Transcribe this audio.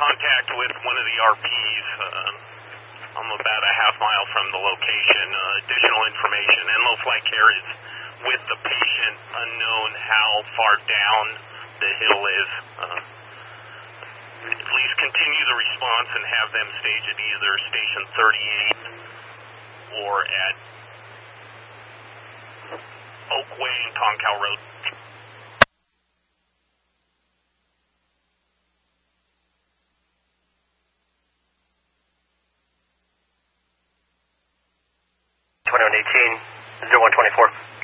contact with one of the RPs. I'm about a half mile from the location. Additional information. Enlow Flight Care is with the patient, unknown how far down the hill is. Please continue the response and have them stage at either Station 38 or at Oakway and Concow Road. (2118) 0124.